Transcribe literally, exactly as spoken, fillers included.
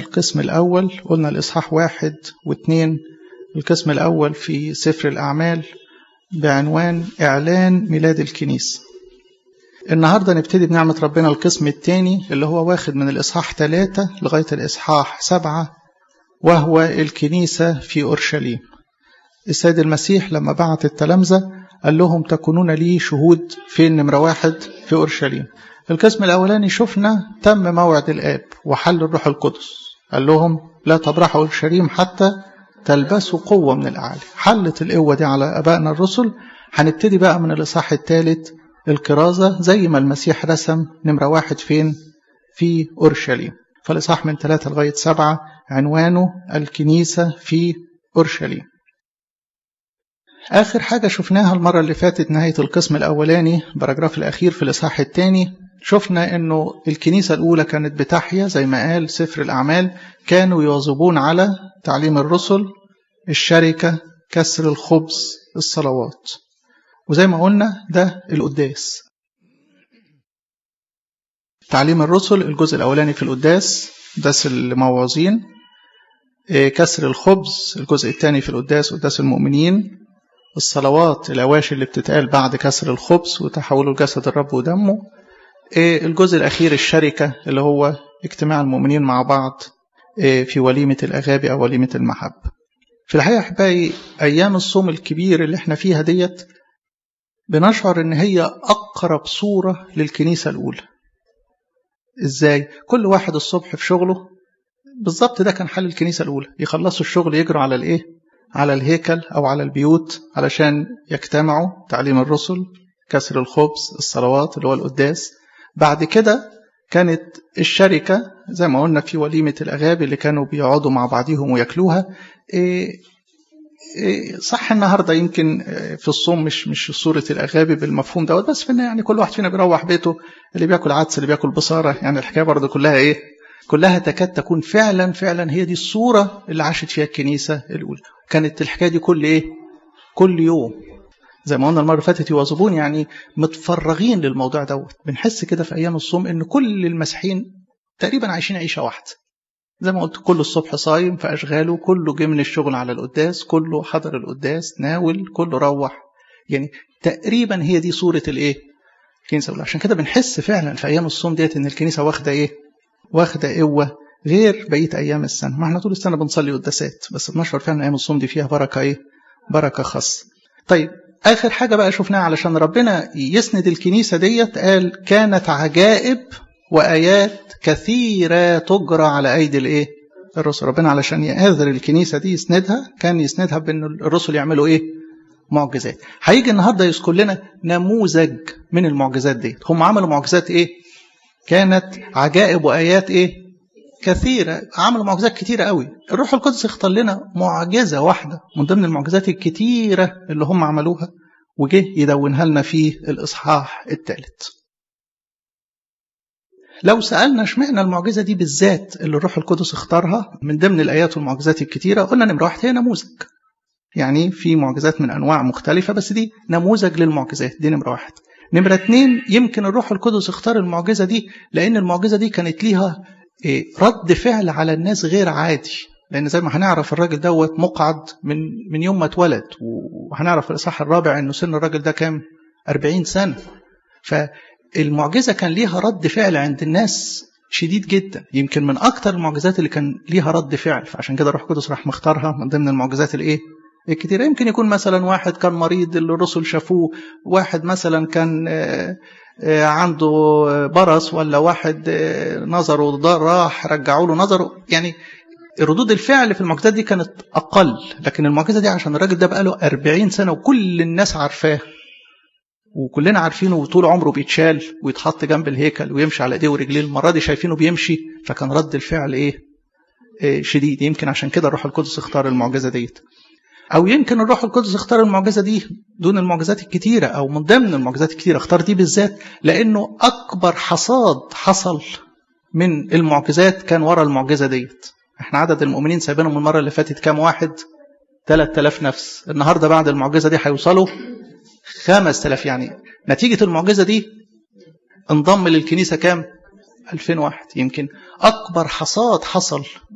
القسم الأول، قلنا الإصحاح واحد واثنين. القسم الأول في سفر الأعمال بعنوان إعلان ميلاد الكنيسة. النهاردة نبتدي بنعمة ربنا القسم الثاني اللي هو واخد من الإصحاح ثلاثة لغاية الإصحاح سبعة، وهو الكنيسة في أورشليم. السيد المسيح لما بعت التلامذة قال لهم تكونون لي شهود في نمرة واحد في أورشليم. القسم الأولاني شفنا تم موعد الآب وحل الروح القدس، قال لهم لا تبرحوا أورشليم حتى تلبسوا قوة من الأعالي. حلت القوة دي على أبائنا الرسل. هنبتدي بقى من الإصحاح الثالث الكرازة زي ما المسيح رسم نمرة واحد فين في أورشليم. فالإصحاح من ثلاثة لغاية سبعة عنوانه الكنيسة في أورشليم. آخر حاجة شفناها المرة اللي فاتت نهاية القسم الأولاني باراجراف الأخير في الإصحاح الثاني، شفنا أنه الكنيسة الأولى كانت بتحيا زي ما قال سفر الأعمال، كانوا يواظبون على تعليم الرسل، الشركة، كسر الخبز، الصلوات. وزي ما قلنا ده القداس. تعليم الرسل الجزء الأولاني في القداس، قداس الموعظين. كسر الخبز الجزء الثاني في القداس، قداس المؤمنين. الصلوات الأواشي اللي بتتقال بعد كسر الخبز وتحوله لجسد الرب ودمه. الجزء الأخير الشركة اللي هو اجتماع المؤمنين مع بعض في وليمة الأغابي أو وليمة المحبة. في الحقيقة أحبائي أيام الصوم الكبير اللي احنا فيها ديت بنشعر ان هي أقرب صورة للكنيسة الأولى. إزاي؟ كل واحد الصبح في شغله بالضبط، ده كان حل الكنيسة الأولى، يخلصوا الشغل يجروا على الإيه؟ على الهيكل أو على البيوت علشان يجتمعوا، تعليم الرسل، كسر الخبز، الصلوات اللي هو القداس. بعد كده كانت الشركة زي ما قلنا في وليمة الأغابي اللي كانوا بيقعدوا مع بعضهم ويأكلوها. إيه إيه صح النهاردة يمكن في الصوم مش مش صورة الأغابي بالمفهوم دوت، بس في يعني كل واحد فينا بيروح بيته، اللي بياكل عدس اللي بياكل بصارة، يعني الحكاية برضه كلها إيه؟ كلها تكاد تكون فعلا فعلا هي دي الصورة اللي عاشت فيها الكنيسة الأولى. كانت الحكاية دي كل إيه؟ كل يوم زي ما قلنا المرة اللي فاتت يواظبون، يعني متفرغين للموضوع دوت. بنحس كده في أيام الصوم إن كل المسيحيين تقريبا عايشين عيشة واحدة. زي ما قلت كله الصبح صايم في أشغاله، كله جه من الشغل على القداس، كله حضر القداس، ناول، كله روح. يعني تقريبا هي دي صورة الإيه؟ الكنيسة الأولى. عشان كده بنحس فعلا في أيام الصوم ديت إن الكنيسة واخدة إيه؟ واخدة قوة غير بقية أيام السنة. ما احنا طول السنة بنصلي قداسات، بس بنشعر فعلا أيام الصوم دي فيها بركة إيه؟ بركة خاصة. طيب آخر حاجة بقى شفناها علشان ربنا يسند الكنيسة ديت، قال كانت عجائب وآيات كثيرة تجرى على أيدي الإيه؟ الرسل. ربنا علشان يقدر الكنيسة دي يسندها كان يسندها بأن الرسل يعملوا إيه؟ معجزات. هيجي النهاردة يذكر لنا نموذج من المعجزات دي. هم عملوا معجزات إيه؟ كانت عجائب وآيات إيه؟ كثيرة. عملوا معجزات كتيرة قوي. الروح القدس اختار لنا معجزة واحدة من ضمن المعجزات الكتيرة اللي هم عملوها، وجه يدونها لنا في الإصحاح الثالث. لو سألنا اشمعنى المعجزة دي بالذات اللي الروح القدس اختارها من ضمن الآيات والمعجزات الكتيرة، قلنا نمرة واحد هي نموذج. يعني في معجزات من أنواع مختلفة، بس دي نموذج للمعجزات، دي نمرة واحد. نمرة اتنين يمكن الروح القدس اختار المعجزة دي لأن المعجزة دي كانت ليها رد فعل على الناس غير عادي. لأن زي ما هنعرف الراجل دوت مقعد من من يوم ما اتولد، وهنعرف في الإصحاح الرابع إنه سن الراجل ده كام؟ أربعين سنة. فالمعجزة كان ليها رد فعل عند الناس شديد جدا، يمكن من أكتر المعجزات اللي كان ليها رد فعل. فعشان كده الروح القدس راح مختارها من ضمن المعجزات الإيه؟ الكتير. يمكن يكون مثلا واحد كان مريض اللي الرسل شافوه، واحد مثلا كان عنده برص، ولا واحد نظره ده راح رجعوا له نظره. يعني ردود الفعل في المعجزات دي كانت أقل، لكن المعجزة دي عشان الراجل ده بقاله أربعين سنة وكل الناس عارفاه وكلنا عارفينه، وطول عمره بيتشال ويتحط جنب الهيكل ويمشي على ايديه ورجليه، المرة دي شايفينه بيمشي، فكان رد الفعل ايه؟ إيه شديد. يمكن عشان كده الروح القدس اختار المعجزة ديت، او يمكن الروح القدس اختار المعجزة دي دون المعجزات الكتيرة، او من ضمن المعجزات الكتيرة اختار دي بالذات لانه اكبر حصاد حصل من المعجزات كان ورا المعجزة ديت. احنا عدد المؤمنين سايبينهم المرة اللي فاتت كام واحد؟ ثلاثة آلاف نفس. النهاردة بعد المعجزة دي هيوصلوا خمسة آلاف. يعني نتيجة المعجزة دي انضم للكنيسة كام؟ ألفين واحد. يمكن أكبر حصاد حصل